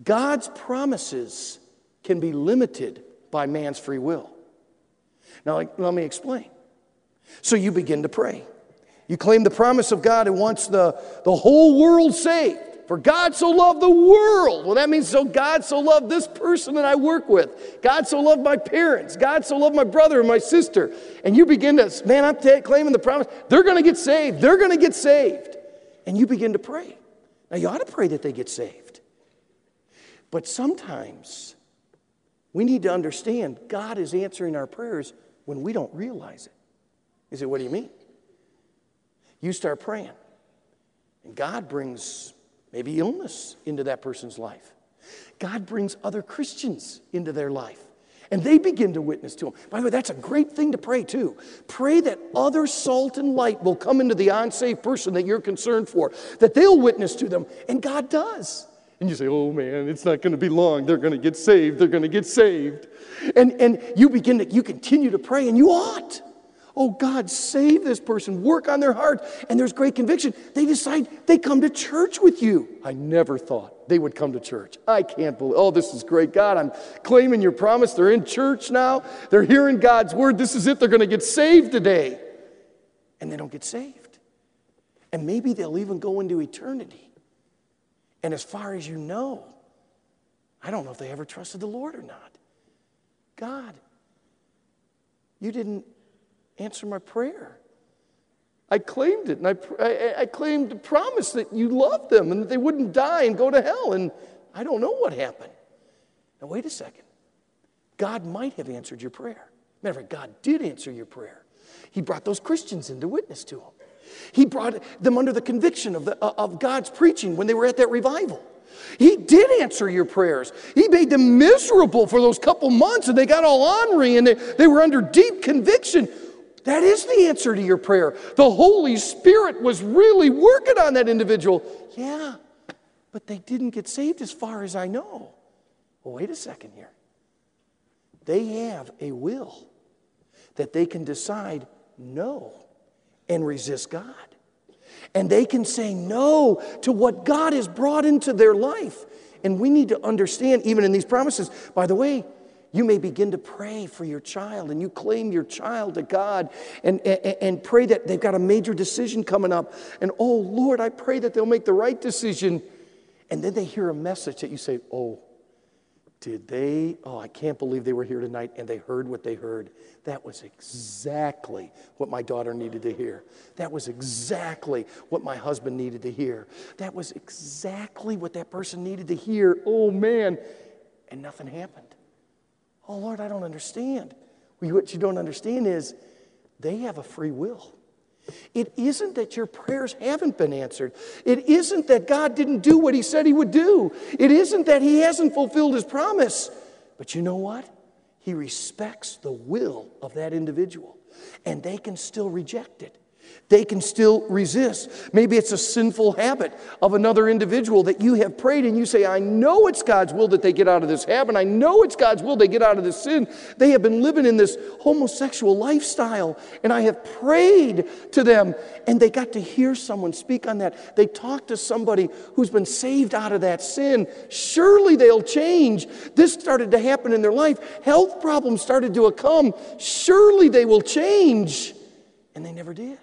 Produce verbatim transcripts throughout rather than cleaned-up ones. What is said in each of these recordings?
God's promises can be limited by man's free will. Now, like, let me explain. So you begin to pray. You claim the promise of God who wants the, the whole world saved. For God so loved the world. Well, that means so God so loved this person that I work with. God so loved my parents. God so loved my brother and my sister. And you begin to, man, I'm t- claiming the promise. They're going to get saved. They're going to get saved. And you begin to pray. Now, you ought to pray that they get saved. But sometimes we need to understand God is answering our prayers when we don't realize it. You say, what do you mean? You start praying. And God brings maybe illness into that person's life. God brings other Christians into their life. And they begin to witness to them. By the way, that's a great thing to pray too. Pray that other salt and light will come into the unsaved person that you're concerned for. That they'll witness to them. And God does. And you say, oh man, it's not going to be long. They're going to get saved. They're going to get saved. And, and you begin to, you continue to pray, and you ought. Oh, God, save this person. Work on their heart. And there's great conviction. They decide they come to church with you. I never thought they would come to church. I can't believe, oh, this is great. God, I'm claiming your promise. They're in church now. They're hearing God's word. This is it. They're going to get saved today. And they don't get saved. And maybe they'll even go into eternity. And as far as you know, I don't know if they ever trusted the Lord or not. God, you didn't answer my prayer. I claimed it, and I, I, I claimed the promise that you loved them and that they wouldn't die and go to hell, and I don't know what happened. Now, wait a second. God might have answered your prayer. Matter of fact, God did answer your prayer. He brought those Christians in to witness to him. He brought them under the conviction of, the, of God's preaching when they were at that revival. He did answer your prayers. He made them miserable for those couple months, and they got all ornery, and they, they were under deep conviction. That is the answer to your prayer. The Holy Spirit was really working on that individual. Yeah, but they didn't get saved as far as I know. Well, wait a second here. They have a will that they can decide no and resist God. And they can say no to what God has brought into their life. And we need to understand, even in these promises, by the way, you may begin to pray for your child, and you claim your child to God, and, and, and pray that they've got a major decision coming up. And, oh, Lord, I pray that they'll make the right decision. And then they hear a message that you say, oh, did they? Oh, I can't believe they were here tonight, and they heard what they heard. That was exactly what my daughter needed to hear. That was exactly what my husband needed to hear. That was exactly what that person needed to hear. Oh, man. And nothing happened. Oh, Lord, I don't understand. Well, what you don't understand is they have a free will. It isn't that your prayers haven't been answered. It isn't that God didn't do what he said he would do. It isn't that he hasn't fulfilled his promise. But you know what? He respects the will of that individual. And they can still reject it. They can still resist. Maybe it's a sinful habit of another individual that you have prayed and you say, I know it's God's will that they get out of this habit. I know it's God's will they get out of this sin. They have been living in this homosexual lifestyle, and I have prayed to them, and they got to hear someone speak on that. They talked to somebody who's been saved out of that sin. Surely they'll change. This started to happen in their life. Health problems started to come. Surely they will change. And they never did.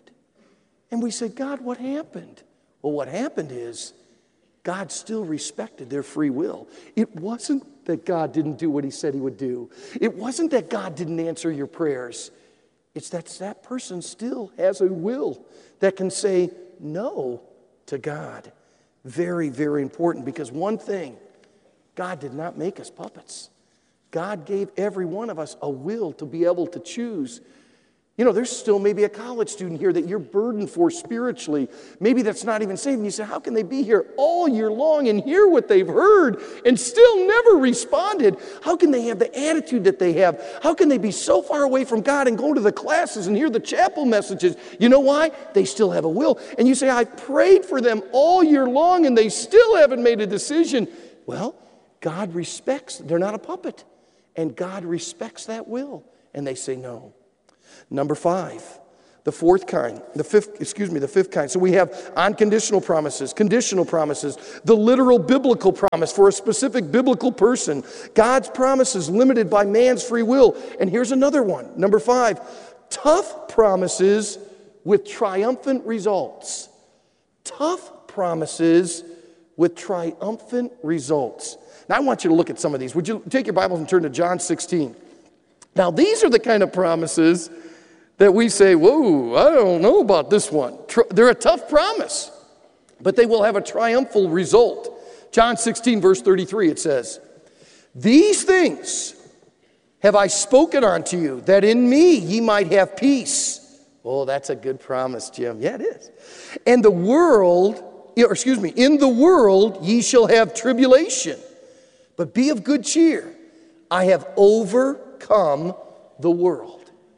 And we said, God, what happened? Well, what happened is God still respected their free will. It wasn't that God didn't do what he said he would do. It wasn't that God didn't answer your prayers. It's that that person still has a will that can say no to God. Very, very important, because one thing, God did not make us puppets. God gave every one of us a will to be able to choose. You know, there's still maybe a college student here that you're burdened for spiritually. Maybe that's not even saved. And you say, how can they be here all year long and hear what they've heard and still never responded? How can they have the attitude that they have? How can they be so far away from God and go to the classes and hear the chapel messages? You know why? They still have a will. And you say, I prayed for them all year long and they still haven't made a decision. Well, God respects, they're not a puppet. And God respects that will. And they say no. Number five, The fourth kind, the fifth, excuse me, the fifth kind. So we have unconditional promises, conditional promises, the literal biblical promise for a specific biblical person. God's promise is limited by man's free will. And here's another one. Number five, tough promises with triumphant results. Tough promises with triumphant results. Now I want you to look at some of these. Would you take your Bibles and turn to John sixteen? Now these are the kind of promises that we say, whoa, I don't know about this one. They're a tough promise, but they will have a triumphal result. John sixteen, verse thirty-three, it says, these things have I spoken unto you, that in me ye might have peace. Oh, that's a good promise, Jim. Yeah, it is. And the world, or excuse me, in the world ye shall have tribulation, but be of good cheer. I have overcome the world.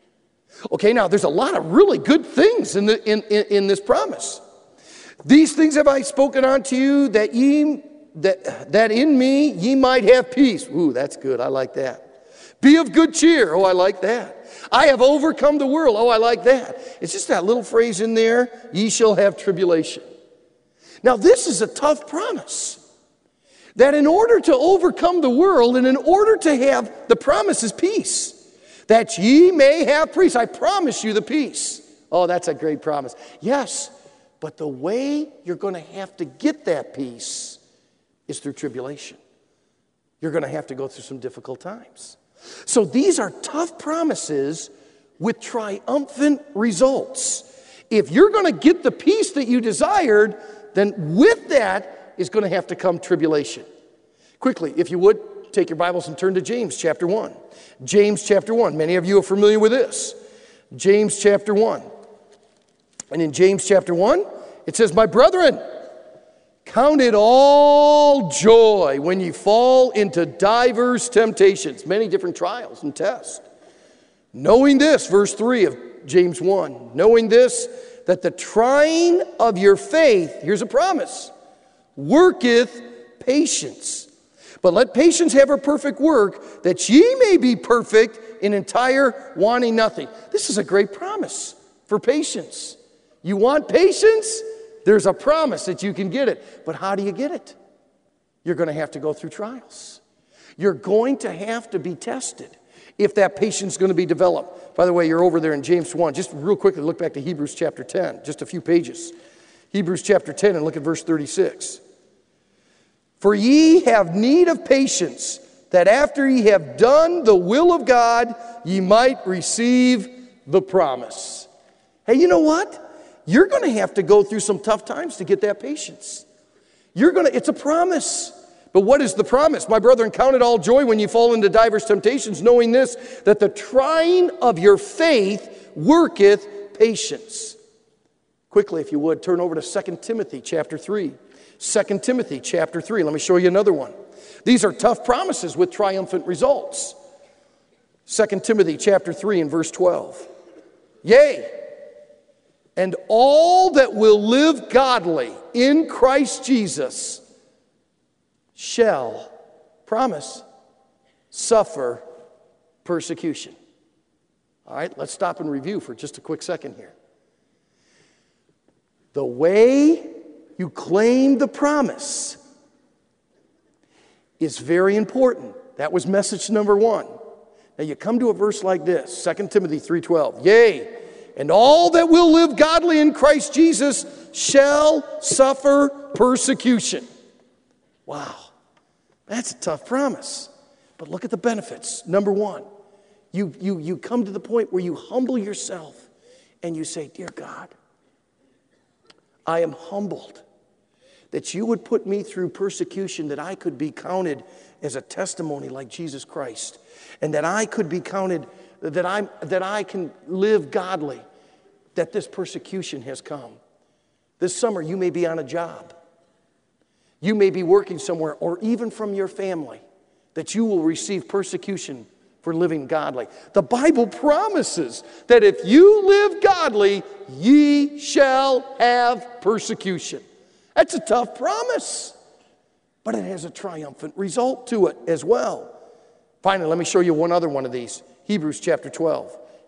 Okay, now there's a lot of really good things in, the, in, in, in this promise. These things have I spoken unto you, that ye that, that in me ye might have peace. Ooh, that's good. I like that. Be of good cheer. Oh, I like that. I have overcome the world. Oh, I like that. It's just that little phrase in there, ye shall have tribulation. Now, this is a tough promise. That in order to overcome the world and in order to have, the promise is peace. That ye may have peace. I promise you the peace. Oh, that's a great promise. Yes, but the way you're going to have to get that peace is through tribulation. You're going to have to go through some difficult times. So these are tough promises with triumphant results. If you're going to get the peace that you desired, then with that is going to have to come tribulation. Quickly, if you would, take your Bibles and turn to James chapter one. James chapter one. Many of you are familiar with this. James chapter one. And in James chapter one, it says, my brethren, count it all joy when you fall into divers temptations, many different trials and tests. Knowing this, verse three of James one, knowing this, that the trying of your faith, here's a promise, worketh patience. But let patience have her perfect work, that ye may be perfect and entire, wanting nothing. This is a great promise for patience. You want patience? There's a promise that you can get it. But how do you get it? You're going to have to go through trials. You're going to have to be tested if that patience is going to be developed. By the way, you're over there in James one. Just real quickly, look back to Hebrews chapter ten, just a few pages. Hebrews chapter ten, and look at verse thirty-six. For ye have need of patience, that after ye have done the will of God, ye might receive the promise. Hey, you know what? You're going to have to go through some tough times to get that patience. You're going to, it's a promise. But what is the promise? My brethren, count it all joy when you fall into divers temptations, knowing this, that the trying of your faith worketh patience. Quickly, if you would, turn over to Second Timothy chapter three. Second Timothy chapter three. Let me show you another one. These are tough promises with triumphant results. Second Timothy chapter three and verse twelve. Yea, and all that will live godly in Christ Jesus shall, promise, suffer persecution. All right, let's stop and review for just a quick second here. The way you claim the promise is very important. That was message number one. Now you come to a verse like this, Second Timothy three twelve. Yea, and all that will live godly in Christ Jesus shall suffer persecution. Wow, that's a tough promise. But look at the benefits. Number one, you, you, you come to the point where you humble yourself and you say, dear God, I am humbled that you would put me through persecution, that I could be counted as a testimony like Jesus Christ, and that I could be counted, that I that I can live godly, that this persecution has come. This summer you may be on a job. You may be working somewhere, or even from your family, that you will receive persecution for living godly. The Bible promises that if you live godly, ye shall have persecution. That's a tough promise, but it has a triumphant result to it as well. Finally, let me show you one other one of these. Hebrews chapter twelve.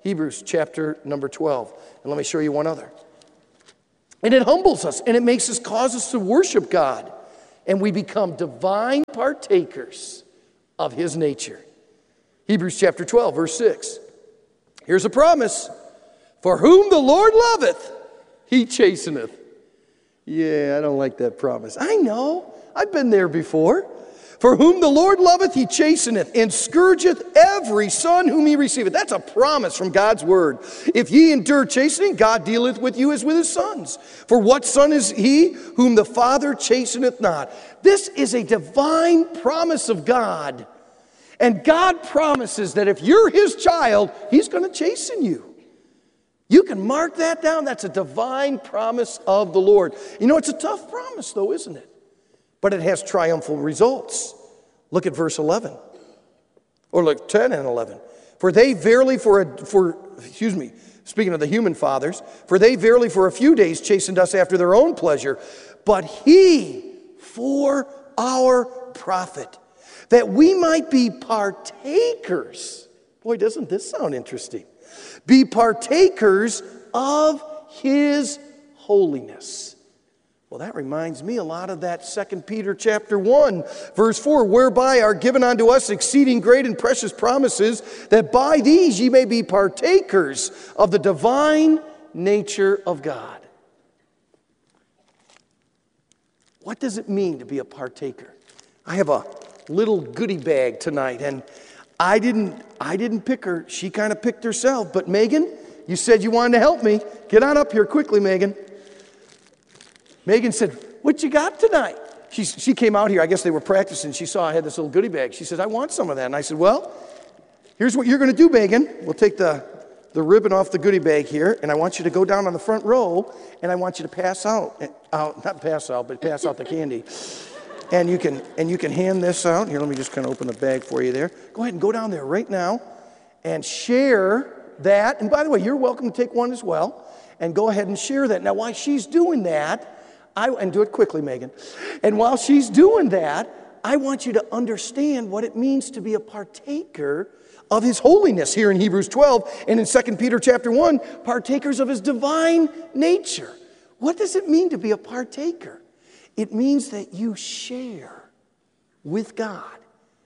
Hebrews chapter number twelve. And let me show you one other. And it humbles us, and it makes us, cause us to worship God. And we become divine partakers of his nature. Hebrews chapter twelve, verse six. Here's a promise. For whom the Lord loveth, he chasteneth. Yeah, I don't like that promise. I know. I've been there before. For whom the Lord loveth, he chasteneth, and scourgeth every son whom he receiveth. That's a promise from God's word. If ye endure chastening, God dealeth with you as with his sons. For what son is he whom the Father chasteneth not? This is a divine promise of God. And God promises that if you're his child, he's going to chasten you. You can mark that down. That's a divine promise of the Lord. You know, it's a tough promise, though, isn't it? But it has triumphal results. Look at verse eleven. Or look, ten and eleven. For they verily for, a, for, excuse me, speaking of the human fathers, for they verily for a few days chastened us after their own pleasure, but he for our profit, that we might be partakers. Boy, doesn't this sound interesting? Be partakers of his holiness. Well, that reminds me a lot of that Second Peter chapter one, verse four, whereby are given unto us exceeding great and precious promises, that by these ye may be partakers of the divine nature of God. What does it mean to be a partaker? I have a little goodie bag tonight, and I didn't I didn't pick her. She kind of picked herself. But Megan, you said you wanted to help me. Get on up here quickly, Megan. Megan said, what you got tonight? She, she came out here. I guess they were practicing. She saw I had this little goodie bag. She said, I want some of that. And I said, well, here's what you're going to do, Megan. We'll take the, the ribbon off the goodie bag here, and I want you to go down on the front row, and I want you to pass out, out not pass out, but pass out the candy. And you can and you can hand this out. Here, let me just kind of open the bag for you there. Go ahead and go down there right now and share that. And by the way, you're welcome to take one as well. And go ahead and share that. Now, while she's doing that, I and do it quickly, Megan. And while she's doing that, I want you to understand what it means to be a partaker of his holiness here in Hebrews twelve and in Second Peter chapter one, partakers of his divine nature. What does it mean to be a partaker? It means that you share with God.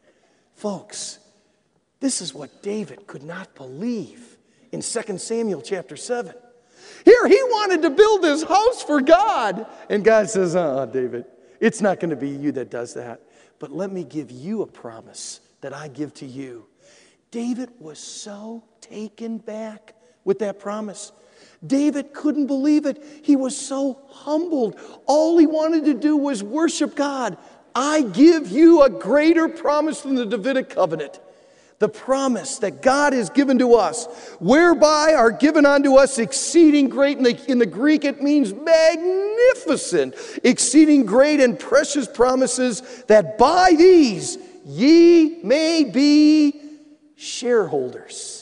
Folks, this is what David could not believe in Second Samuel chapter seven. Here, he wanted to build this house for God. And God says, uh-uh, David, it's not going to be you that does that. But let me give you a promise that I give to you. David was so taken back with that promise. David couldn't believe it. He was so humbled. All he wanted to do was worship God. I give you a greater promise than the Davidic covenant. The promise that God has given to us, whereby are given unto us exceeding great. In the, in the Greek, it means magnificent, exceeding great and precious promises, that by these ye may be shareholders.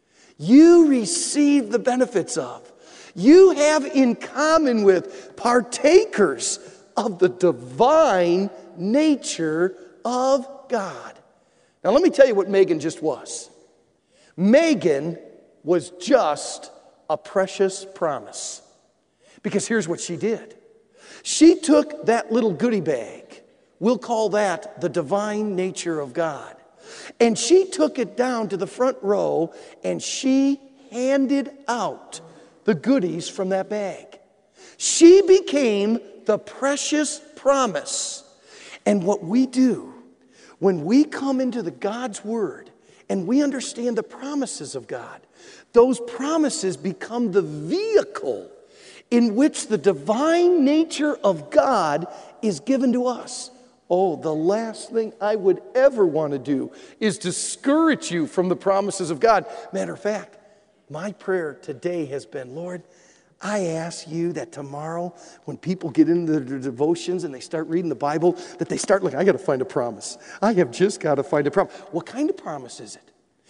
You receive the benefits of. You have in common with partakers of the divine nature of God. Now let me tell you what Megan just was. Megan was just a precious promise. Because here's what she did. She took that little goodie bag. We'll call that the divine nature of God. And she took it down to the front row and she handed out the goodies from that bag. She became the precious promise. And what we do when we come into the God's Word and we understand the promises of God, those promises become the vehicle in which the divine nature of God is given to us. Oh, the last thing I would ever want to do is discourage you from the promises of God. Matter of fact, my prayer today has been, Lord, I ask you that tomorrow when people get into their devotions and they start reading the Bible, that they start looking, I got to find a promise. I have just got to find a promise. What kind of promise is it?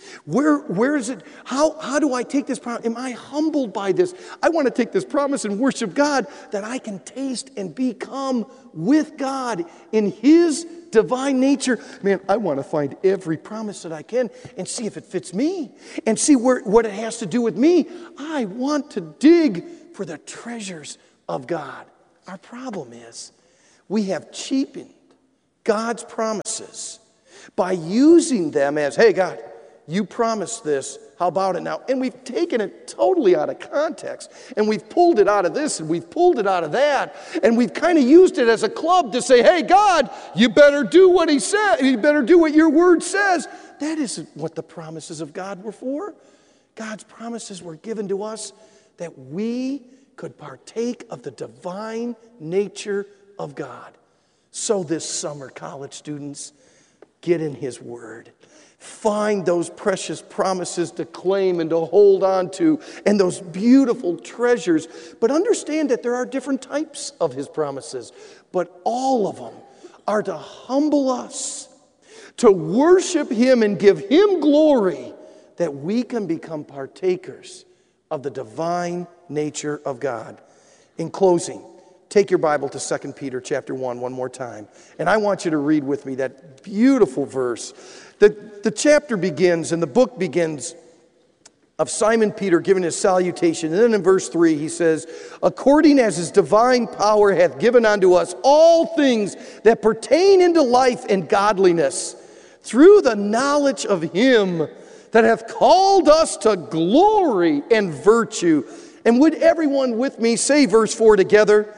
Where, where is it? How, how do I take this promise? Am I humbled by this? I want to take this promise and worship God that I can taste and become with God in His divine nature. Man, I want to find every promise that I can and see if it fits me and see where, what it has to do with me. I want to dig for the treasures of God. Our problem is we have cheapened God's promises by using them as, hey, God, you promised this. How about it now? And we've taken it totally out of context. And we've pulled it out of this and we've pulled it out of that. And we've kind of used it as a club to say, hey, God, you better do what He said. You better do what your word says. That isn't what the promises of God were for. God's promises were given to us that we could partake of the divine nature of God. So this summer, college students, get in His word. Find those precious promises to claim and to hold on to, and those beautiful treasures. But understand that there are different types of His promises. But all of them are to humble us, to worship Him and give Him glory, that we can become partakers of the divine nature of God. In closing, take your Bible to Second Peter chapter one one more time. And I want you to read with me that beautiful verse. The, the chapter begins and the book begins of Simon Peter giving his salutation. And then in verse three he says, according as His divine power hath given unto us all things that pertain into life and godliness, through the knowledge of Him that hath called us to glory and virtue. And would everyone with me say verse four together?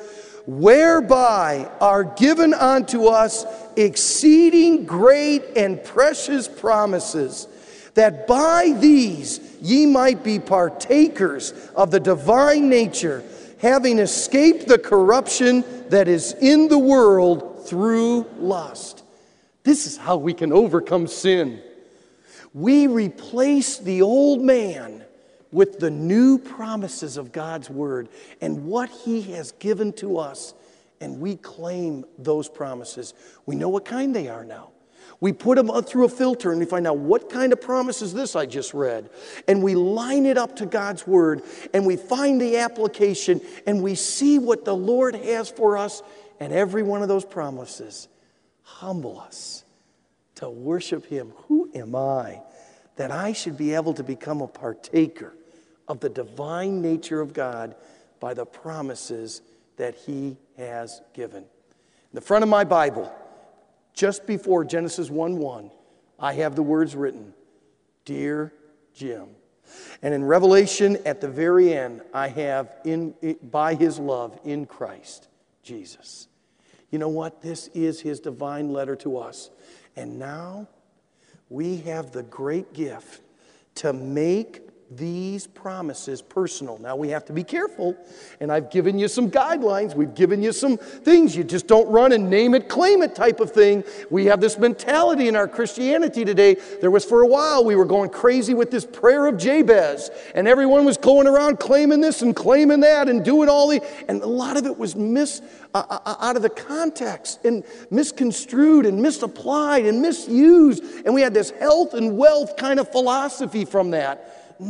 Whereby are given unto us exceeding great and precious promises, that by these ye might be partakers of the divine nature, having escaped the corruption that is in the world through lust. This is how we can overcome sin. We replace the old man with the new promises of God's word and what He has given to us, and we claim those promises. We know what kind they are now. We put them through a filter and we find out what kind of promise is this I just read. And we line it up to God's word and we find the application and we see what the Lord has for us, and every one of those promises humble us to worship Him. Who am I that I should be able to become a partaker of the divine nature of God by the promises that He has given? In the front of my Bible, just before Genesis one one, I have the words written, Dear Jim. And in Revelation, at the very end, I have, in, by His love in Christ Jesus. You know what? This is His divine letter to us. And now we have the great gift to make these promises personal. Now we have to be careful, and I've given you some guidelines. We've given you some things. You just don't run and name it, claim it type of thing. We have this mentality in our Christianity today. There was for a while we were going crazy with this prayer of Jabez, and everyone was going around claiming this and claiming that and doing all the, and a lot of it was mis uh, out of the context and misconstrued and misapplied and misused, and we had this health and wealth kind of philosophy from that.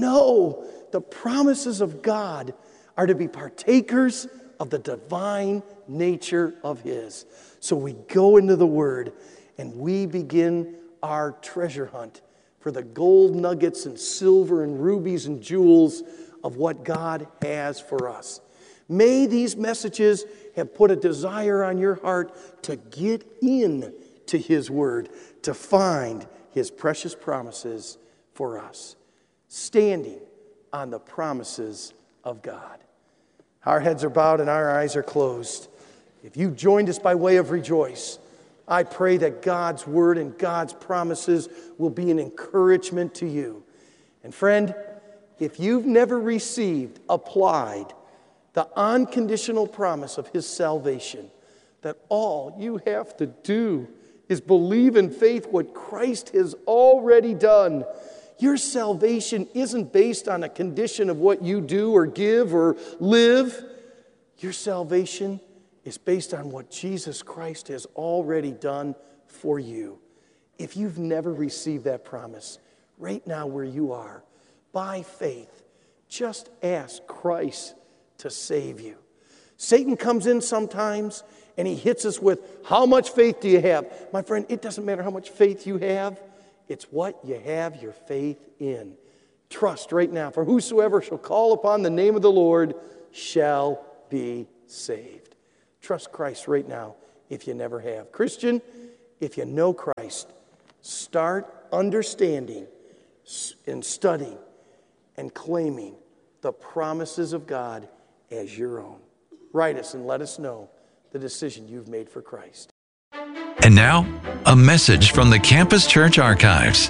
No, the promises of God are to be partakers of the divine nature of His. So we go into the Word and we begin our treasure hunt for the gold nuggets and silver and rubies and jewels of what God has for us. May these messages have put a desire on your heart to get in to His Word, to find His precious promises for us. Standing on the promises of God. Our heads are bowed and our eyes are closed. If you joined us by way of Rejoice, I pray that God's word and God's promises will be an encouragement to you. And friend, if you've never received, applied the unconditional promise of His salvation, that all you have to do is believe in faith what Christ has already done. Your salvation isn't based on a condition of what you do or give or live. Your salvation is based on what Jesus Christ has already done for you. If you've never received that promise, right now where you are, by faith, just ask Christ to save you. Satan comes in sometimes and he hits us with, how much faith do you have? My friend, it doesn't matter how much faith you have. It's what you have your faith in. Trust right now. For whosoever shall call upon the name of the Lord shall be saved. Trust Christ right now if you never have. Christian, if you know Christ, start understanding and studying and claiming the promises of God as your own. Write us and let us know the decision you've made for Christ. And now, a message from the Campus Church Archives.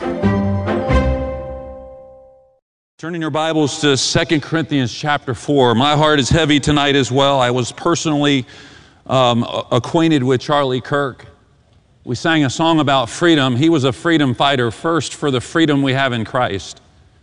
Turning your Bibles to Second Corinthians chapter four. My heart is heavy tonight as well. I was personally um, acquainted with Charlie Kirk. We sang a song about freedom. He was a freedom fighter, first for the freedom we have in Christ.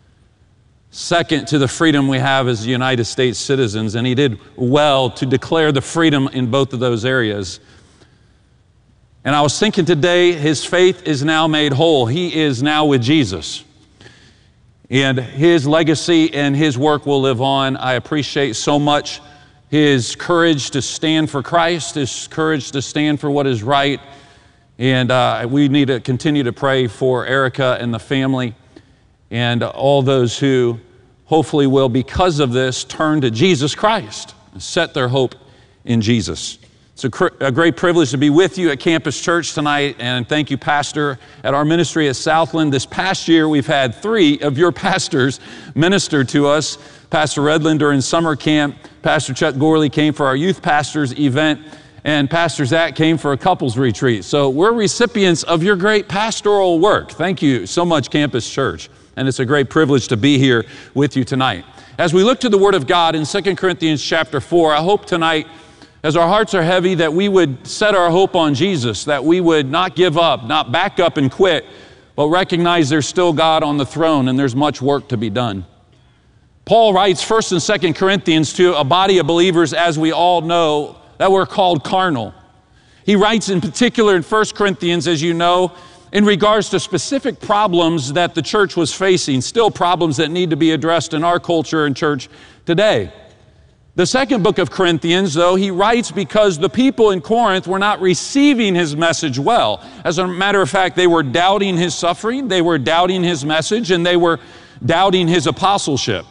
Second to the freedom we have as United States citizens, and he did well to declare the freedom in both of those areas. And I was thinking today, his faith is now made whole. He is now with Jesus. And his legacy and his work will live on. I appreciate so much his courage to stand for Christ, his courage to stand for what is right. And uh, we need to continue to pray for Erica and the family and all those who hopefully will, because of this, turn to Jesus Christ and set their hope in Jesus. It's a, cr- a great privilege to be with you at Campus Church tonight, and thank you, Pastor, at our ministry at Southland. This past year, we've had three of your pastors minister to us. Pastor Redland during summer camp, Pastor Chuck Gorley came for our youth pastors event, and Pastor Zach came for a couples retreat. So we're recipients of your great pastoral work. Thank you so much, Campus Church. And it's a great privilege to be here with you tonight. As we look to the Word of God in Second Corinthians chapter four, I hope tonight, as our hearts are heavy, that we would set our hope on Jesus, that we would not give up, not back up and quit, but recognize there's still God on the throne and there's much work to be done. Paul writes First and Second Corinthians to a body of believers, as we all know, that were called carnal. He writes in particular in First Corinthians, as you know, in regards to specific problems that the church was facing, still problems that need to be addressed in our culture and church today. The second book of Corinthians, though, he writes because the people in Corinth were not receiving his message well. As a matter of fact, they were doubting his suffering, they were doubting his message, and they were doubting his apostleship.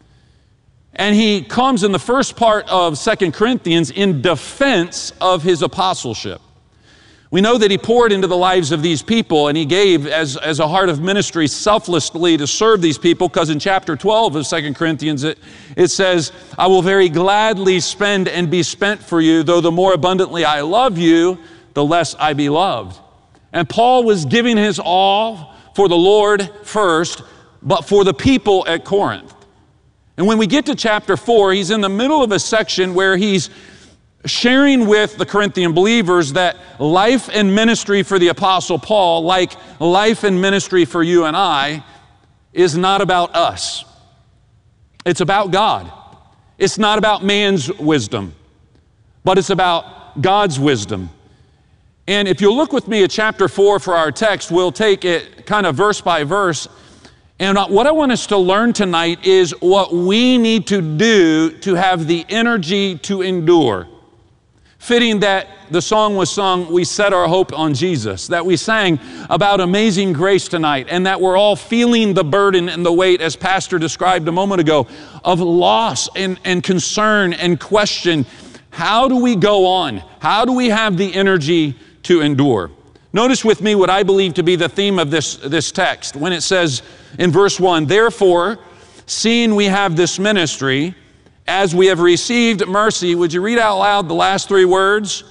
And he comes in the first part of Second Corinthians in defense of his apostleship. We know that he poured into the lives of these people, and he gave as, as a heart of ministry selflessly to serve these people, because in chapter twelve of Second Corinthians it, it says, I will very gladly spend and be spent for you, though the more abundantly I love you, the less I be loved. And Paul was giving his all for the Lord first, but for the people at Corinth. And when we get to chapter four, he's in the middle of a section where he's sharing with the Corinthian believers that life and ministry for the Apostle Paul, like life and ministry for you and I, is not about us. It's about God. It's not about man's wisdom, but it's about God's wisdom. And if you'll look with me at chapter four for our text, we'll take it kind of verse by verse. And what I want us to learn tonight is what we need to do to have the energy to endure. Fitting that the song was sung, we set our hope on Jesus, that we sang about amazing grace tonight, and that we're all feeling the burden and the weight, as Pastor described a moment ago, of loss and, and concern and question. How do we go on? How do we have the energy to endure? Notice with me what I believe to be the theme of this, this text when it says in verse one, therefore, seeing we have this ministry, as we have received mercy, would you read out loud the last three words?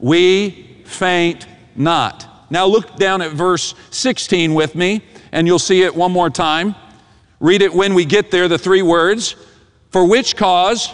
We faint not. Now look down at verse sixteen with me, and you'll see it one more time. Read it when we get there, the three words. For which cause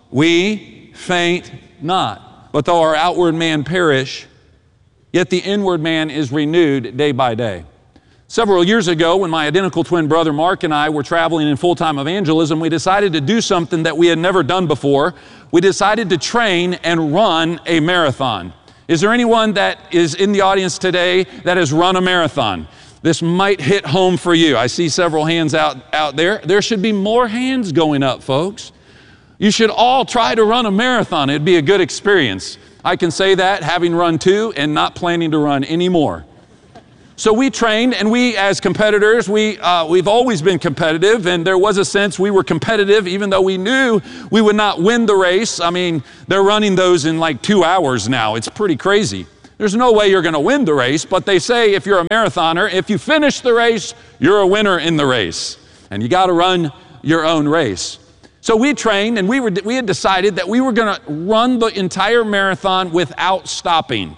we faint not. But though our outward man perish, yet the inward man is renewed day by day. Several years ago, when my identical twin brother Mark and I were traveling in full-time evangelism, we decided to do something that we had never done before. We decided to train and run a marathon. Is there anyone that is in the audience today that has run a marathon? this might hit home for you. I see several hands out, out there. There should be more hands going up, folks. You should all try to run a marathon. It'd be a good experience. I can say that having run two and not planning to run any more. So we trained, and we as competitors, we, uh, we've always been competitive, and there was a sense we were competitive even though we knew we would not win the race. I mean, they're running those in like two hours now. It's pretty crazy. There's no way you're going to win the race, but they say if you're a marathoner, if you finish the race, you're a winner in the race, and you got to run your own race. So we trained, and we, were, we had decided that we were going to run the entire marathon without stopping.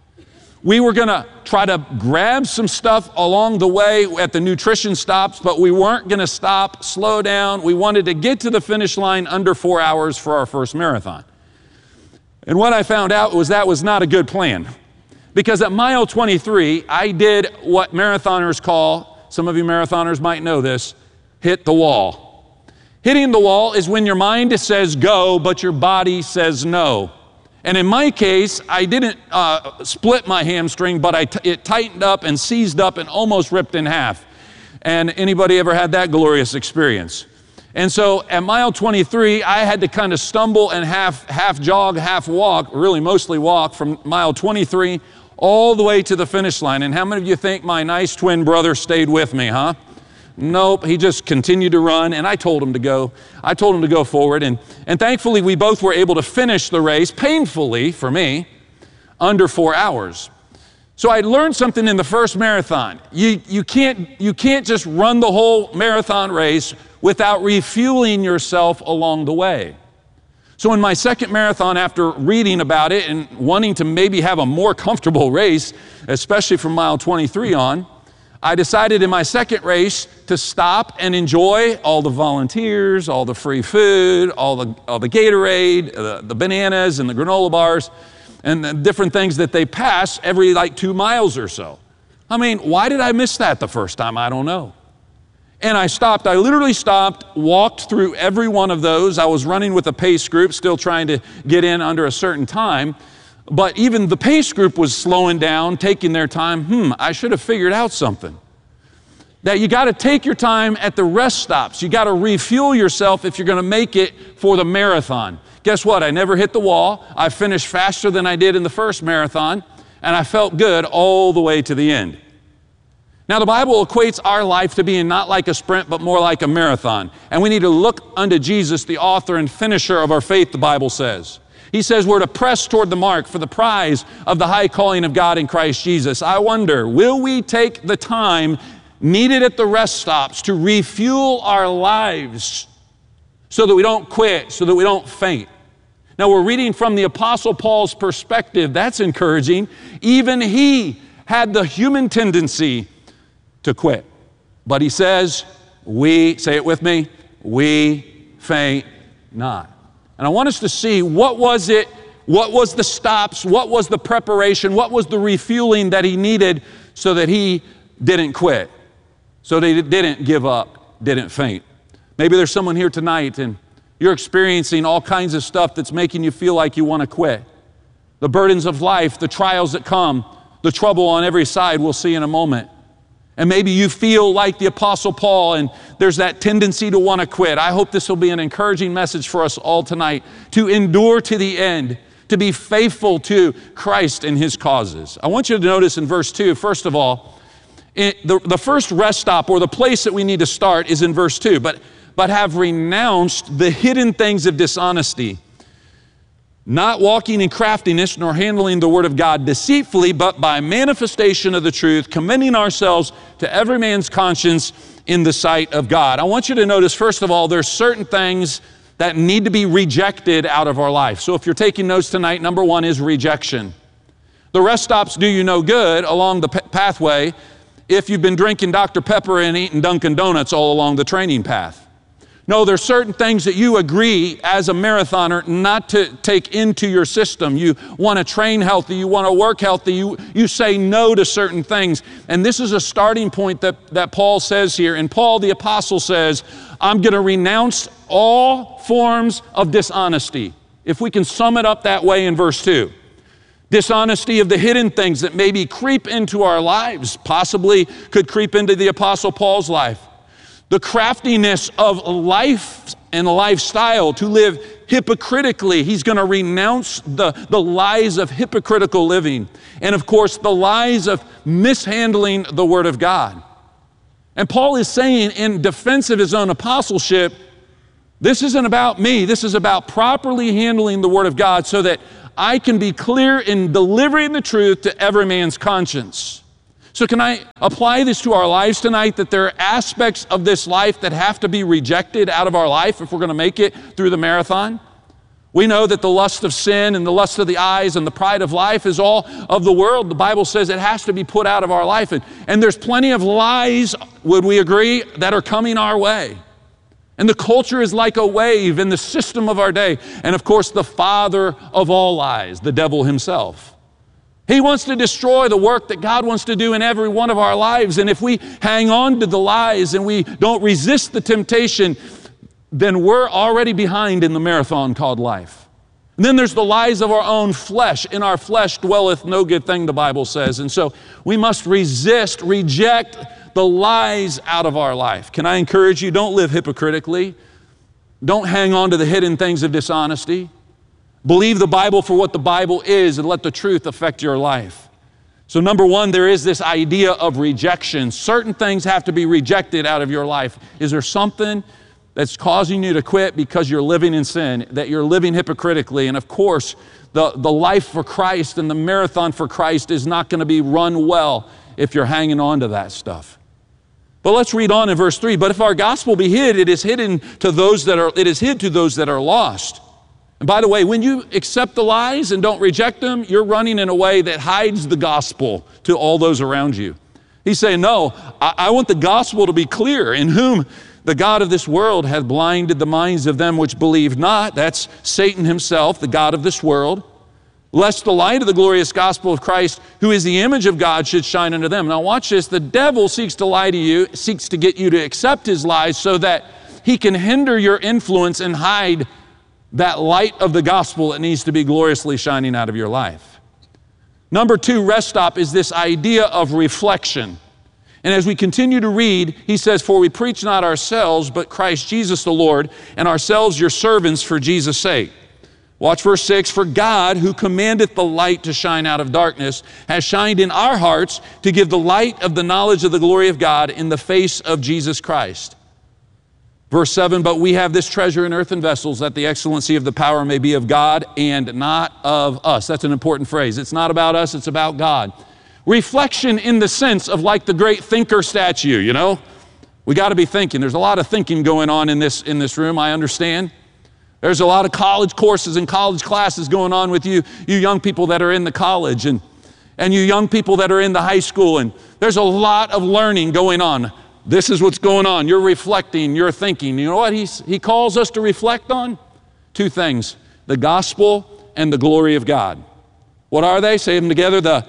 We were going to try to grab some stuff along the way at the nutrition stops, but we weren't going to stop, slow down. We wanted to get to the finish line under four hours for our first marathon. And what I found out was that was not a good plan. Because at mile twenty-three, I did what marathoners call, some of you marathoners might know this, hit the wall. Hitting the wall is when your mind says go, but your body says no. And in my case, I didn't uh, split my hamstring, but I t- it tightened up and seized up and almost ripped in half. And anybody ever had that glorious experience? And so at mile twenty-three, I had to kind of stumble and half, half jog, half walk, really mostly walk from mile twenty-three all the way to the finish line. And how many of you think my nice twin brother stayed with me, huh? Nope, he just continued to run, and I told him to go. I told him to go forward, and, and thankfully we both were able to finish the race, painfully for me, under four hours. So I learned something in the first marathon. You, you, can't, you can't just run the whole marathon race without refueling yourself along the way. So in my second marathon, after reading about it and wanting to maybe have a more comfortable race, especially from mile twenty-three on, I decided in my second race to stop and enjoy all the volunteers, all the free food, all the, all the Gatorade, the, the bananas and the granola bars, and the different things that they pass every like two miles or so. I mean, why did I miss that the first time? I don't know. And I stopped, I literally stopped, walked through every one of those. I was running with a pace group, still trying to get in under a certain time. But even the pace group was slowing down, taking their time. Hmm, I should have figured out something. That you got to take your time at the rest stops. You got to refuel yourself if you're going to make it for the marathon. Guess what? I never hit the wall. I finished faster than I did in the first marathon, and I felt good all the way to the end. Now, the Bible equates our life to being not like a sprint, but more like a marathon. And we need to look unto Jesus, the author and finisher of our faith, the Bible says. He says we're to press toward the mark for the prize of the high calling of God in Christ Jesus. I wonder, will we take the time needed at the rest stops to refuel our lives so that we don't quit, so that we don't faint? Now, we're reading from the Apostle Paul's perspective. That's encouraging. Even he had the human tendency to quit. But he says, we, say it with me, we faint not. And I want us to see what was it, what was the stops, what was the preparation, what was the refueling that he needed so that he didn't quit, so that he didn't give up, didn't faint. Maybe there's someone here tonight and you're experiencing all kinds of stuff that's making you feel like you want to quit. The burdens of life, the trials that come, the trouble on every side we'll see in a moment. And maybe you feel like the Apostle Paul and there's that tendency to want to quit. I hope this will be an encouraging message for us all tonight to endure to the end, to be faithful to Christ and His causes. I want you to notice in verse two, first of all, it, the, the first rest stop or the place that we need to start is in verse two, but, but have renounced the hidden things of dishonesty, not walking in craftiness, nor handling the word of God deceitfully, but by manifestation of the truth, commending ourselves to every man's conscience in the sight of God. I want you to notice, first of all, there's certain things that need to be rejected out of our life. So if you're taking notes tonight, number one is rejection. The rest stops do you no good along the p- pathway if you've been drinking Doctor Pepper and eating Dunkin' Donuts all along the training path. No, there's certain things that you agree as a marathoner not to take into your system. You want to train healthy, you want to work healthy, you, you say no to certain things. And this is a starting point that, that Paul says here. And Paul the Apostle says, I'm going to renounce all forms of dishonesty. If we can sum it up that way in verse two. dishonesty of the hidden things that maybe creep into our lives, possibly could creep into the Apostle Paul's life. The craftiness of life and lifestyle to live hypocritically. He's going to renounce the, the lies of hypocritical living. And of course, the lies of mishandling the Word of God. And Paul is saying in defense of his own apostleship, this isn't about me. This is about properly handling the Word of God so that I can be clear in delivering the truth to every man's conscience. So can I apply this to our lives tonight, that there are aspects of this life that have to be rejected out of our life if we're going to make it through the marathon? We know that the lust of sin and the lust of the eyes and the pride of life is all of the world. The Bible says it has to be put out of our life. And, and there's plenty of lies, would we agree, that are coming our way. And the culture is like a wave in the system of our day. And of course, the father of all lies, the devil himself. He wants to destroy the work that God wants to do in every one of our lives. And if we hang on to the lies and we don't resist the temptation, then we're already behind in the marathon called life. And then there's the lies of our own flesh. In our flesh dwelleth no good thing, the Bible says. And so we must resist, reject the lies out of our life. Can I encourage you, don't live hypocritically. Don't hang on to the hidden things of dishonesty. Believe the Bible for what the Bible is and let the truth affect your life. So number one, there is this idea of rejection. Certain things have to be rejected out of your life. Is there something that's causing you to quit because you're living in sin, that you're living hypocritically? And of course, the, the life for Christ and the marathon for Christ is not going to be run well if you're hanging on to that stuff. But let's read on in verse three. But if our gospel be hid, it is hidden to those that are, it is hid to those that are lost. And by the way, when you accept the lies and don't reject them, you're running in a way that hides the gospel to all those around you. He's saying, no, I, I want the gospel to be clear. In whom the God of this world hath blinded the minds of them which believe not. That's Satan himself, the God of this world. Lest the light of the glorious gospel of Christ, who is the image of God, should shine unto them. Now watch this. The devil seeks to lie to you, seeks to get you to accept his lies so that he can hinder your influence and hide that light of the gospel that needs to be gloriously shining out of your life. Number two, rest stop, is this idea of reflection. And as we continue to read, he says, for we preach not ourselves, but Christ Jesus the Lord, and ourselves your servants for Jesus' sake. Watch verse six, for God, who commandeth the light to shine out of darkness, has shined in our hearts to give the light of the knowledge of the glory of God in the face of Jesus Christ. Verse seven, but we have this treasure in earthen vessels, that the excellency of the power may be of God and not of us. That's an important phrase. It's not about us, it's about God. Reflection in the sense of like the great thinker statue, you know? We got to be thinking. There's a lot of thinking going on in this, in this room, I understand. There's a lot of college courses and college classes going on with you, you young people that are in the college and, and you young people that are in the high school. And there's a lot of learning going on. This is what's going on. You're reflecting, you're thinking. You know what he's, he calls us to reflect on? Two things, the gospel and the glory of God. What are they? Say them together, the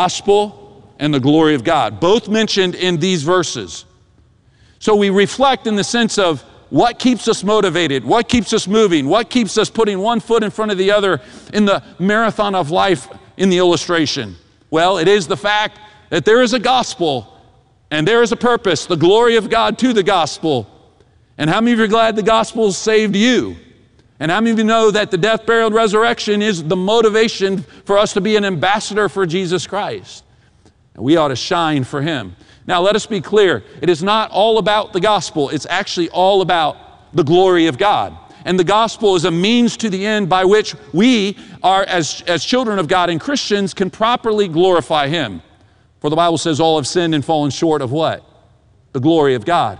gospel and the glory of God. Both mentioned in these verses. So we reflect in the sense of what keeps us motivated, what keeps us moving, what keeps us putting one foot in front of the other in the marathon of life in the illustration. Well, it is the fact that there is a gospel and there is a purpose, the glory of God to the gospel. And how many of you are glad the gospel saved you? And how many of you know that the death, burial, and resurrection is the motivation for us to be an ambassador for Jesus Christ? And we ought to shine for him. Now, let us be clear. It is not all about the gospel. It's actually all about the glory of God. And the gospel is a means to the end by which we are, as, as children of God and Christians, can properly glorify him. For the Bible says all have sinned and fallen short of what? The glory of God.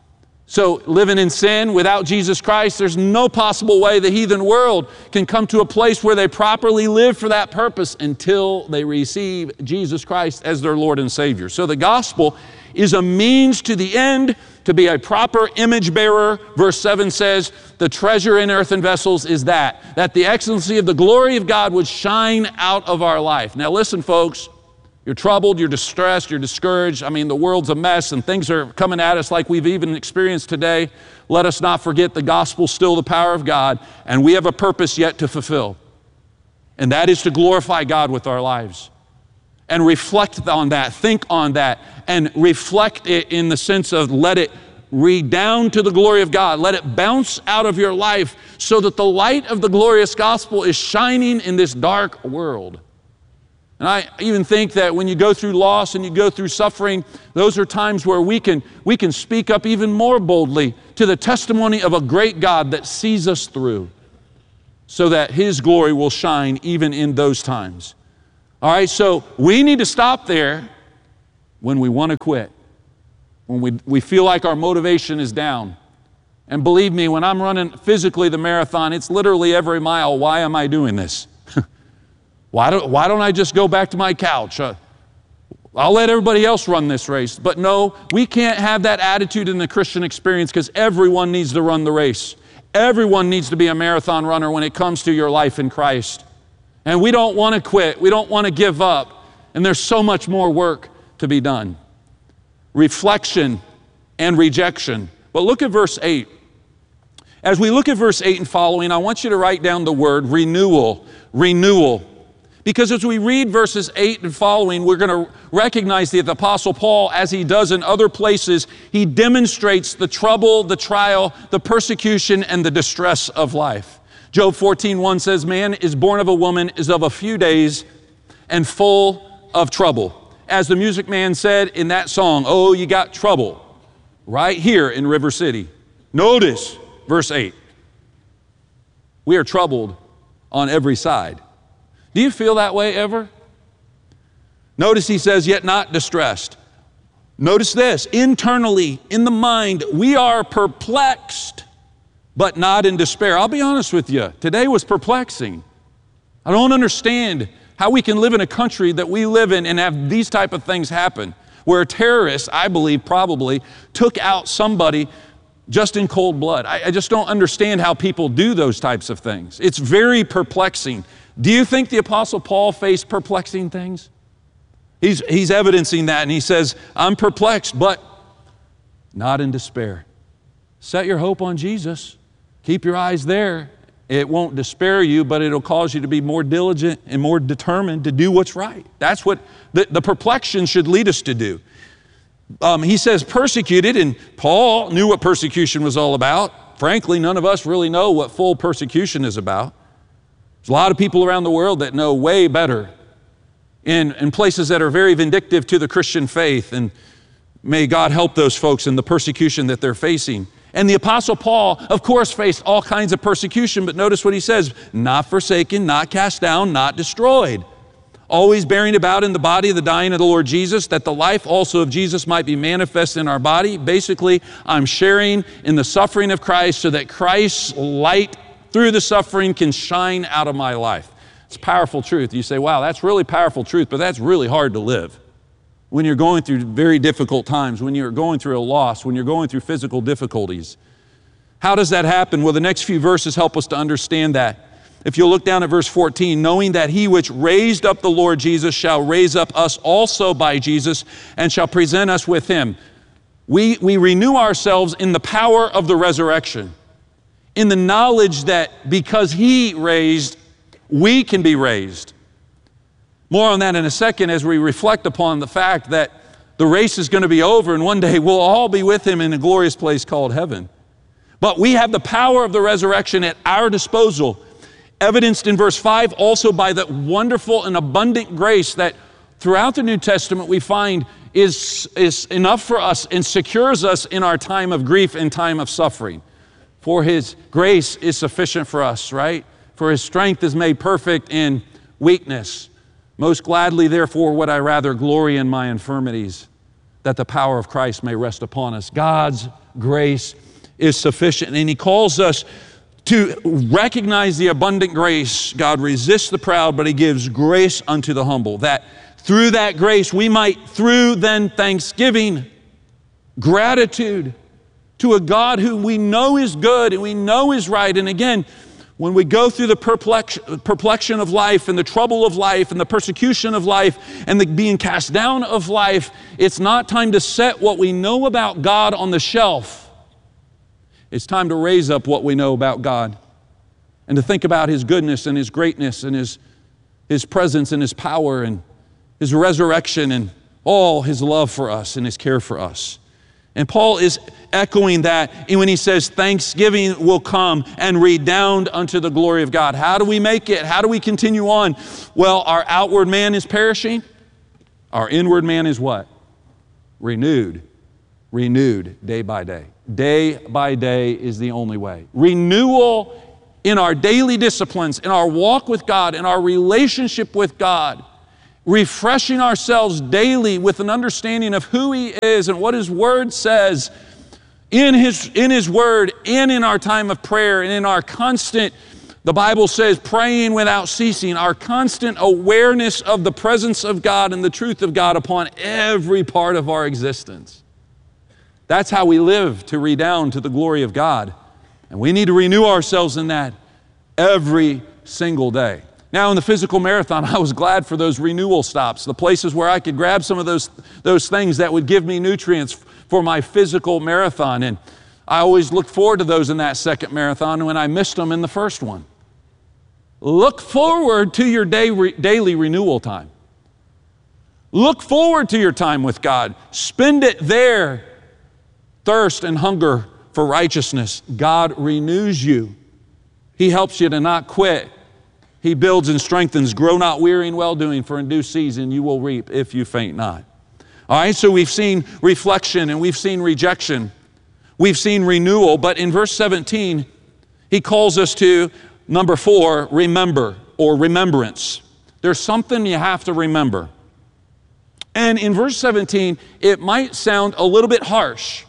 So living in sin without Jesus Christ, there's no possible way the heathen world can come to a place where they properly live for that purpose until they receive Jesus Christ as their Lord and Savior. So the gospel is a means to the end to be a proper image bearer. Verse seven says, the treasure in earthen vessels is that, that the excellency of the glory of God would shine out of our life. Now listen, folks. You're troubled, you're distressed, you're discouraged. I mean, the world's a mess and things are coming at us like we've even experienced today. Let us not forget the gospel's still the power of God, and we have a purpose yet to fulfill. And that is to glorify God with our lives. And reflect on that, think on that, and reflect it in the sense of let it redound to the glory of God. Let it bounce out of your life so that the light of the glorious gospel is shining in this dark world. And I even think that when you go through loss and you go through suffering, those are times where we can, we can speak up even more boldly to the testimony of a great God that sees us through so that His glory will shine even in those times. All right, so we need to stop there when we want to quit, when we, we feel like our motivation is down. And believe me, when I'm running physically the marathon, it's literally every mile, why am I doing this? why, don't, why don't I just go back to my couch? Uh, I'll let everybody else run this race. But no, we can't have that attitude in the Christian experience because everyone needs to run the race. Everyone needs to be a marathon runner when it comes to your life in Christ. And we don't want to quit. We don't want to give up. And there's so much more work to be done. Reflection and rejection. But look at verse eight. As we look at verse eight and following, I want you to write down the word renewal. Renewal. Because as we read verses eight and following, we're going to recognize that the Apostle Paul, as he does in other places, he demonstrates the trouble, the trial, the persecution, and the distress of life. Job fourteen one says, man is born of a woman, is of a few days, and full of trouble. As the music man said in that song, oh, you got trouble, right here in River City. Notice verse eight. We are troubled on every side. Do you feel that way ever? Notice he says, yet not distressed. Notice this, internally, in the mind, we are perplexed, but not in despair. I'll be honest with you, today was perplexing. I don't understand how we can live in a country that we live in and have these type of things happen, where terrorists, I believe, probably took out somebody just in cold blood. I, I just don't understand how people do those types of things. It's very perplexing. Do you think the Apostle Paul faced perplexing things? He's, he's evidencing that, and he says, I'm perplexed, but not in despair. Set your hope on Jesus. Keep your eyes there. It won't despair you, but it'll cause you to be more diligent and more determined to do what's right. That's what the, the perplexion should lead us to do. Um, he says persecuted, and Paul knew what persecution was all about. Frankly, none of us really know what full persecution is about. There's a lot of people around the world that know way better in, in places that are very vindictive to the Christian faith, and may God help those folks in the persecution that they're facing. And the Apostle Paul, of course, faced all kinds of persecution, but notice what he says, not forsaken, not cast down, not destroyed. Always bearing about in the body the dying of the Lord Jesus, that the life also of Jesus might be manifest in our body. Basically, I'm sharing in the suffering of Christ so that Christ's light through the suffering can shine out of my life. It's powerful truth. You say, wow, that's really powerful truth, but that's really hard to live. When you're going through very difficult times, when you're going through a loss, when you're going through physical difficulties. How does that happen? Well, the next few verses help us to understand that. If you'll look down at verse fourteen, knowing that he which raised up the Lord Jesus shall raise up us also by Jesus and shall present us with him. We, we renew ourselves in the power of the resurrection, in the knowledge that because he raised, we can be raised. More on that in a second as we reflect upon the fact that the race is going to be over and one day we'll all be with him in a glorious place called heaven. But we have the power of the resurrection at our disposal, evidenced in verse five also by the wonderful and abundant grace that throughout the New Testament we find is, is enough for us and secures us in our time of grief and time of suffering. For his grace is sufficient for us, right? For his strength is made perfect in weakness. Most gladly, therefore, would I rather glory in my infirmities, that the power of Christ may rest upon us. God's grace is sufficient, and he calls us to recognize the abundant grace. God resists the proud, but he gives grace unto the humble, that through that grace we might, through then thanksgiving, gratitude to a God who we know is good and we know is right. And again, when we go through the perplex, perplexion of life and the trouble of life and the persecution of life and the being cast down of life, it's not time to set what we know about God on the shelf. It's time to raise up what we know about God and to think about his goodness and his greatness and his His presence and His power and His resurrection and all His love for us and His care for us. And Paul is echoing that when he says thanksgiving will come and redound unto the glory of God. How do we make it? How do we continue on? Well, our outward man is perishing. Our inward man is what? Renewed. Renewed day by day. Day by day is the only way. Renewal in our daily disciplines, in our walk with God, in our relationship with God. Refreshing ourselves daily with an understanding of who He is and what His Word says in His, in His Word and in our time of prayer and in our constant, the Bible says, praying without ceasing, our constant awareness of the presence of God and the truth of God upon every part of our existence. That's how we live to redound to the glory of God. And we need to renew ourselves in that every single day. Now, in the physical marathon, I was glad for those renewal stops, the places where I could grab some of those, those things that would give me nutrients for my physical marathon. And I always looked forward to those in that second marathon when I missed them in the first one. Look forward to your day, re, daily renewal time. Look forward to your time with God. Spend it there. Thirst and hunger for righteousness. God renews you. He helps you to not quit. He builds and strengthens. Grow not weary in well-doing, for in due season you will reap if you faint not. All right, so we've seen reflection and we've seen rejection. We've seen renewal, but in verse seventeen, he calls us to, number four, remember or remembrance. There's something you have to remember. And in verse seventeen, it might sound a little bit harsh,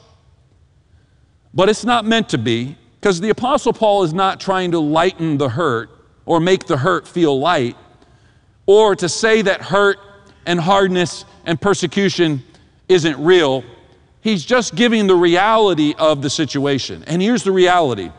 but it's not meant to be, because the Apostle Paul is not trying to lighten the hurt or make the hurt feel light, or to say that hurt and hardness and persecution isn't real. He's just giving the reality of the situation. And here's the reality.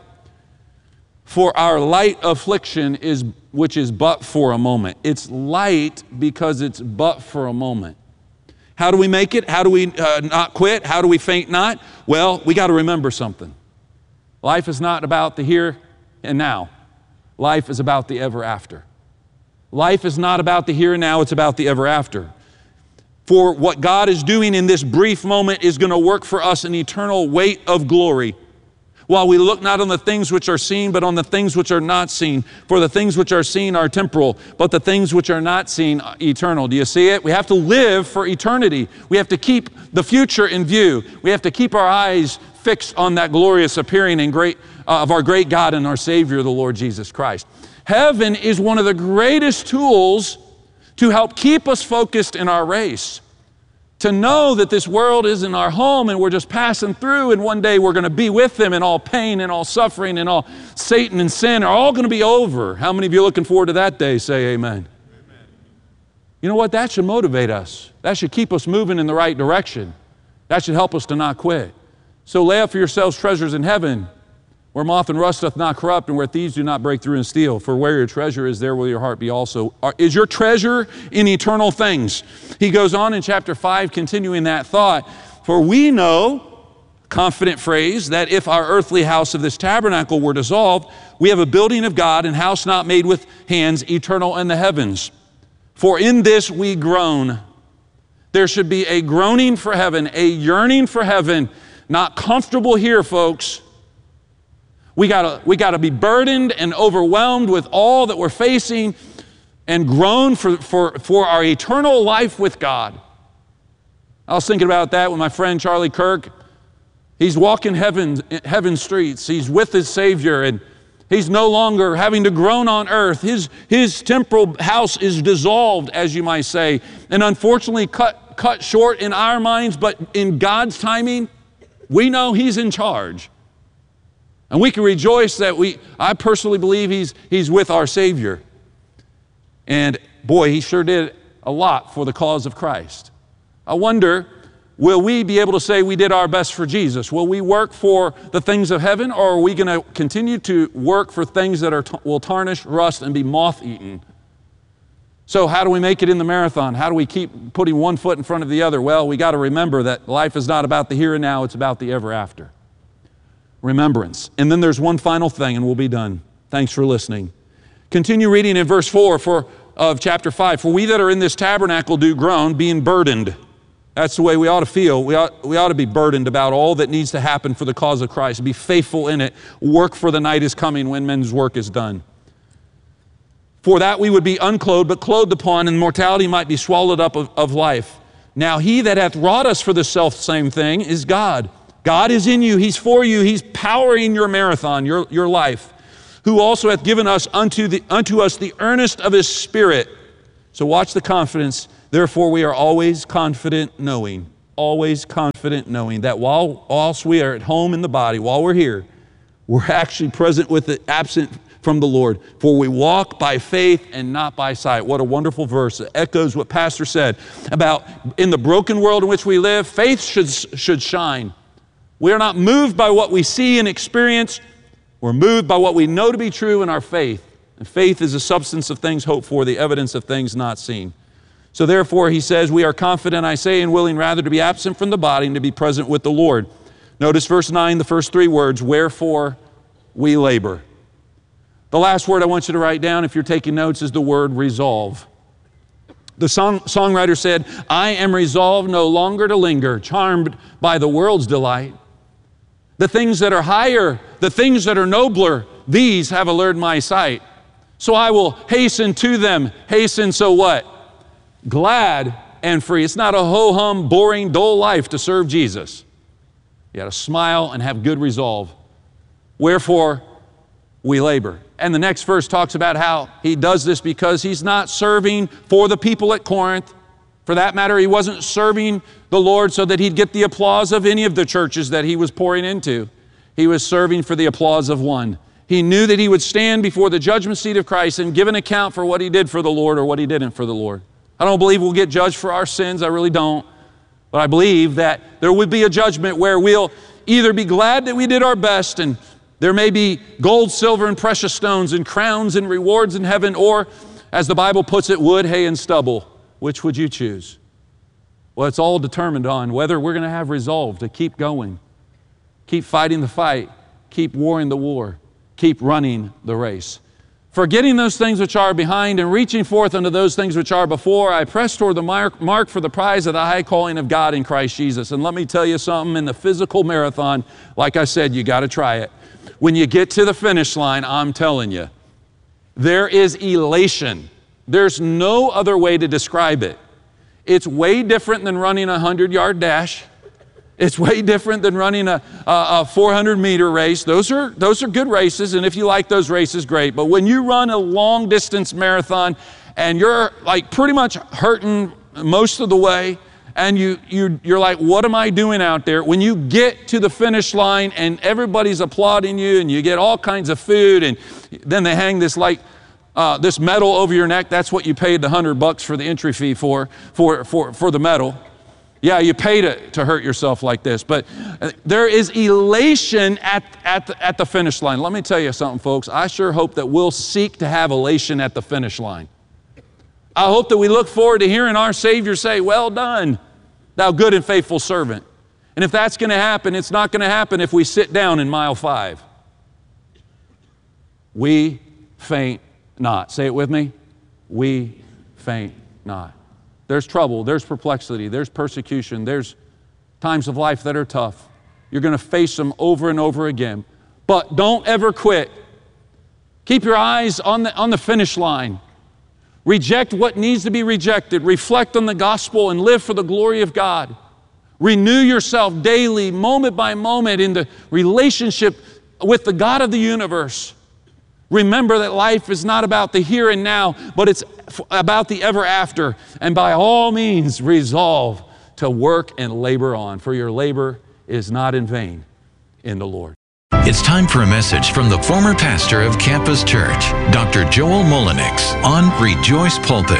For our light affliction is, which is but for a moment. It's light because it's but for a moment. How do we make it? How do we uh, not quit? How do we faint not? Well, we got to remember something. Life is not about the here and now. Life is about the ever after. Life is not about the here and now, it's about the ever after. For what God is doing in this brief moment is going to work for us an eternal weight of glory. While we look not on the things which are seen, but on the things which are not seen. For the things which are seen are temporal, but the things which are not seen are eternal. Do you see it? We have to live for eternity. We have to keep the future in view. We have to keep our eyes fixed on that glorious appearing and great uh, of our great God and our Savior, the Lord Jesus Christ. Heaven is one of the greatest tools to help keep us focused in our race. To know that this world isn't our home and we're just passing through, and one day we're going to be with Him, and all pain and all suffering and all Satan and sin are all going to be over. How many of you are looking forward to that day? Say amen. Amen. You know what? That should motivate us. That should keep us moving in the right direction. That should help us to not quit. So lay up for yourselves treasures in heaven, where moth and rust doth not corrupt, and where thieves do not break through and steal. For where your treasure is, there will your heart be also. Is your treasure in eternal things? He goes on in chapter five, continuing that thought. For we know, confident phrase, that if our earthly house of this tabernacle were dissolved, we have a building of God, and house not made with hands, eternal in the heavens. For in this we groan. There should be a groaning for heaven, a yearning for heaven. Not comfortable here, folks. We gotta, we gotta be burdened and overwhelmed with all that we're facing and groan for, for, for our eternal life with God. I was thinking about that with my friend Charlie Kirk. He's walking heaven, heaven streets. He's with his Savior, and he's no longer having to groan on earth. His, his temporal house is dissolved, as you might say, and unfortunately cut, cut short in our minds, but in God's timing, we know He's in charge. And we can rejoice that we, I personally believe he's, he's with our Savior. And boy, He sure did a lot for the cause of Christ. I wonder, will we be able to say we did our best for Jesus? Will we work for the things of heaven, or are we going to continue to work for things that are, will tarnish, rust, and be moth-eaten? So how do we make it in the marathon? How do we keep putting one foot in front of the other? Well, we got to remember that life is not about the here and now, it's about the ever after. Remembrance. And then there's one final thing, and we'll be done. Thanks for listening. Continue reading in verse four. For of chapter five. For we that are in this tabernacle do groan, being burdened. That's the way we ought to feel. We ought, we ought to be burdened about all that needs to happen for the cause of Christ. Be faithful in it. Work, for the night is coming when men's work is done. For that we would be unclothed, but clothed upon, and mortality might be swallowed up of, of life. Now he that hath wrought us for the self-same thing is God. God is in you. He's for you. He's powering your marathon, your, your life. Who also hath given us unto, the, unto us the earnest of his Spirit. So watch the confidence. Therefore we are always confident knowing, always confident knowing that while whilst we are at home in the body, while we're here, we're actually present with it, absent from the Lord. For we walk by faith and not by sight. What a wonderful verse. It echoes what Pastor said about in the broken world in which we live, faith should, should shine. We are not moved by what we see and experience. We're moved by what we know to be true in our faith. And faith is the substance of things hoped for, the evidence of things not seen. So therefore, he says, we are confident, I say, and willing rather to be absent from the body and to be present with the Lord. Notice verse nine, the first three words, wherefore we labor. The last word I want you to write down, if you're taking notes, is the word resolve. The song, songwriter said, I am resolved no longer to linger, charmed by the world's delight. The things that are higher, the things that are nobler, these have allured my sight. So I will hasten to them. Hasten, so what? Glad and free. It's not a ho-hum, boring, dull life to serve Jesus. You got to smile and have good resolve. Wherefore we labor. And the next verse talks about how he does this because he's not serving for the people at Corinth. For that matter, he wasn't serving the Lord so that he'd get the applause of any of the churches that he was pouring into. He was serving for the applause of one. He knew that he would stand before the judgment seat of Christ and give an account for what he did for the Lord or what he didn't for the Lord. I don't believe we'll get judged for our sins. I really don't. But I believe that there would be a judgment where we'll either be glad that we did our best, and there may be gold, silver, and precious stones and crowns and rewards in heaven, or, as the Bible puts it, wood, hay, and stubble. Which would you choose? Well, it's all determined on whether we're going to have resolve to keep going, keep fighting the fight, keep warring the war, keep running the race. Forgetting those things which are behind and reaching forth unto those things which are before, I press toward the mark, mark for the prize of the high calling of God in Christ Jesus. And let me tell you something, in the physical marathon, like I said, you got to try it. When you get to the finish line, I'm telling you, there is elation. There's no other way to describe it. It's way different than running a hundred-yard dash. It's way different than running a, a, a four hundred meter race. Those are, those are good races, and if you like those races, great. But when you run a long-distance marathon and you're like pretty much hurting most of the way, and you, you, you're like, what am I doing out there? When you get to the finish line and everybody's applauding you and you get all kinds of food, and then they hang this like uh, this medal over your neck. That's what you paid the hundred bucks for the entry fee for, for, for, for the medal. Yeah, you pay to, to hurt yourself like this, but there is elation at, at, the, at the finish line. Let me tell you something, folks. I sure hope that we'll seek to have elation at the finish line. I hope that we look forward to hearing our Savior say, well done, thou good and faithful servant. And if that's going to happen, it's not going to happen if we sit down in mile five. We faint not. Say it with me. We faint not. There's trouble, there's perplexity, there's persecution, there's times of life that are tough. You're going to face them over and over again. But don't ever quit. Keep your eyes on the, on the finish line. Reject what needs to be rejected. Reflect on the gospel and live for the glory of God. Renew yourself daily, moment by moment, in the relationship with the God of the universe. Remember that life is not about the here and now, but it's about the ever after. And by all means, resolve to work and labor on, for your labor is not in vain in the Lord. It's time for a message from the former pastor of Campus Church, Doctor Joel Mullenix, on Rejoice Pulpit.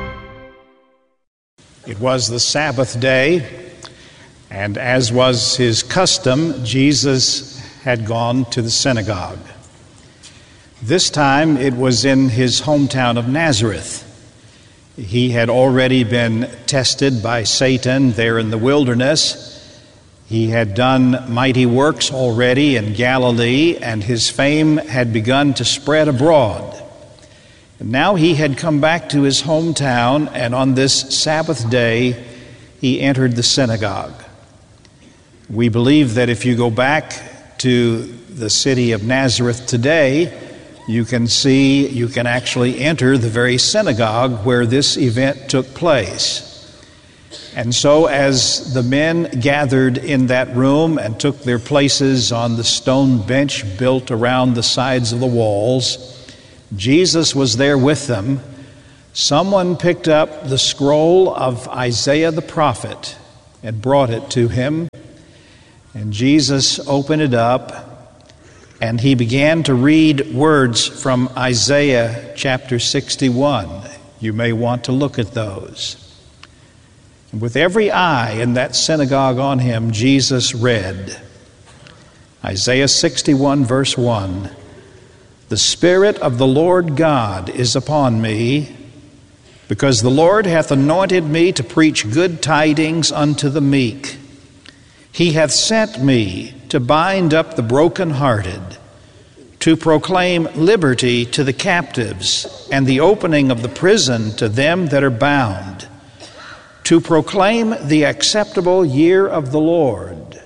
It was the Sabbath day, and as was his custom, Jesus had gone to the synagogue. This time it was in his hometown of Nazareth. He had already been tested by Satan there in the wilderness. He had done mighty works already in Galilee, and his fame had begun to spread abroad. Now he had come back to his hometown, and on this Sabbath day he entered the synagogue. We believe that if you go back to the city of Nazareth today, you can see, you can actually enter the very synagogue where this event took place. And so as the men gathered in that room and took their places on the stone bench built around the sides of the walls, Jesus was there with them. Someone picked up the scroll of Isaiah the prophet and brought it to him. And Jesus opened it up, and he began to read words from Isaiah chapter sixty-one. You may want to look at those. And with every eye in that synagogue on him, Jesus read Isaiah sixty-one, verse one. The Spirit of the Lord God is upon me, because the Lord hath anointed me to preach good tidings unto the meek. He hath sent me to bind up the brokenhearted, to proclaim liberty to the captives, and the opening of the prison to them that are bound, to proclaim the acceptable year of the Lord.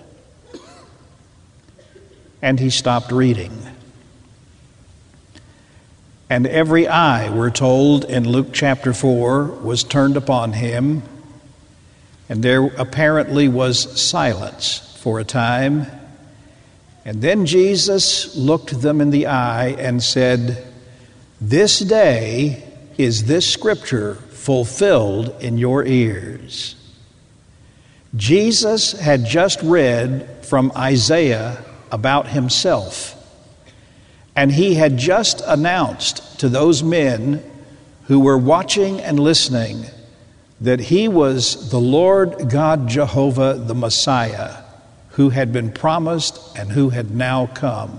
And he stopped reading. And every eye, we're told in Luke chapter four, was turned upon him, and there apparently was silence for a time. And then Jesus looked them in the eye and said, This day is this scripture fulfilled in your ears. Jesus had just read from Isaiah about himself. And he had just announced to those men who were watching and listening that he was the Lord God Jehovah, the Messiah, who had been promised and who had now come.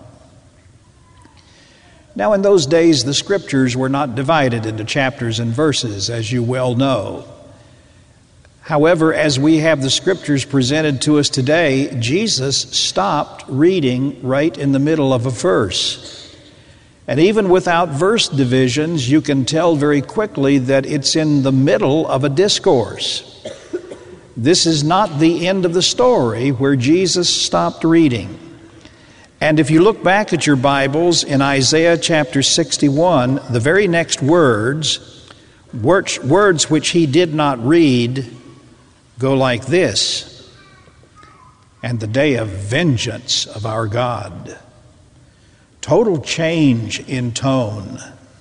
Now, in those days, the scriptures were not divided into chapters and verses, as you well know. However, as we have the scriptures presented to us today, Jesus stopped reading right in the middle of a verse. And even without verse divisions, you can tell very quickly that it's in the middle of a discourse. This is not the end of the story where Jesus stopped reading. And if you look back at your Bibles in Isaiah chapter sixty-one, the very next words, words, words which he did not read, go like this: and the day of vengeance of our God. Total change in tone.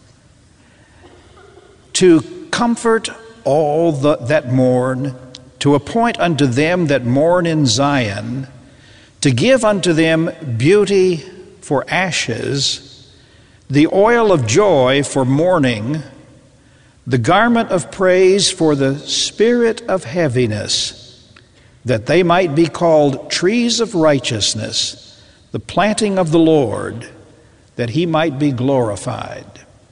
To comfort all the, that mourn, to appoint unto them that mourn in Zion, to give unto them beauty for ashes, the oil of joy for mourning, the garment of praise for the spirit of heaviness, that they might be called trees of righteousness, the planting of the Lord, that he might be glorified.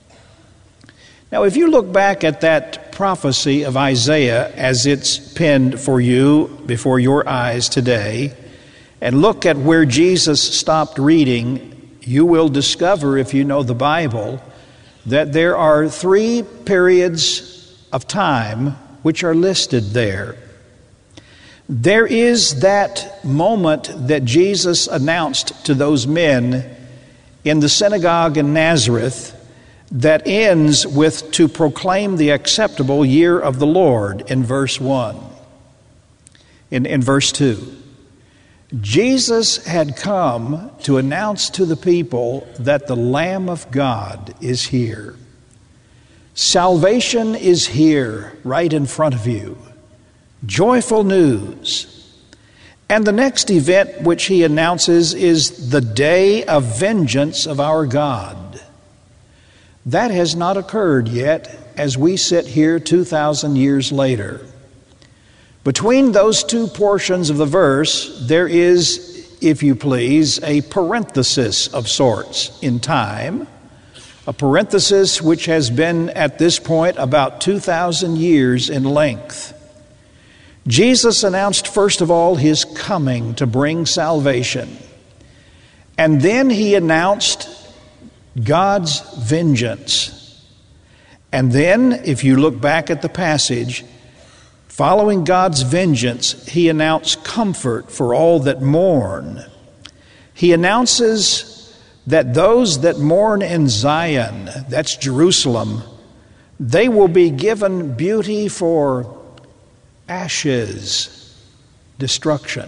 Now, if you look back at that prophecy of Isaiah as it's penned for you before your eyes today, and look at where Jesus stopped reading, you will discover, if you know the Bible, that there are three periods of time which are listed there. There is that moment that Jesus announced to those men in the synagogue in Nazareth that ends with to proclaim the acceptable year of the Lord in verse one. In, in verse two, Jesus had come to announce to the people that the Lamb of God is here. Salvation is here right in front of you. Joyful news. And the next event which he announces is the day of vengeance of our God. That has not occurred yet as we sit here two thousand years later. Between those two portions of the verse, there is, if you please, a parenthesis of sorts in time, a parenthesis which has been at this point about two thousand years in length. Jesus announced, first of all, his coming to bring salvation. And then he announced God's vengeance. And then, if you look back at the passage, following God's vengeance, he announced comfort for all that mourn. He announces that those that mourn in Zion, that's Jerusalem, they will be given beauty for ashes, destruction.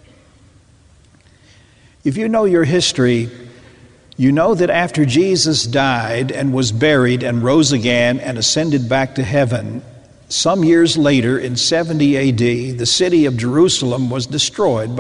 If you know your history, you know that after Jesus died and was buried and rose again and ascended back to heaven, some years later in seventy A D, the city of Jerusalem was destroyed by